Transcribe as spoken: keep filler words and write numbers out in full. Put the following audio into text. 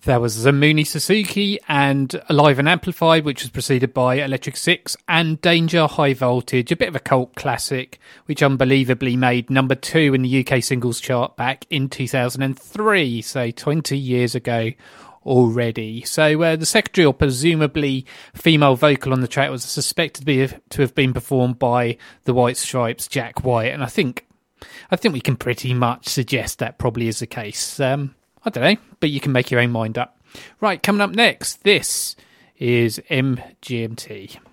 There was Zamuni Suzuki and Alive and Amplified, which was preceded by Electric Six and Danger High Voltage, a bit of a cult classic, which unbelievably made number two in the U K singles chart back in two thousand three, so twenty years ago already. So uh, the secondary or presumably female vocal on the track was suspected to, be, to have been performed by the White Stripes' Jack White, and I think I think we can pretty much suggest that probably is the case. Um, I don't know, but you can make your own mind up. Right, coming up next, this is M G M T.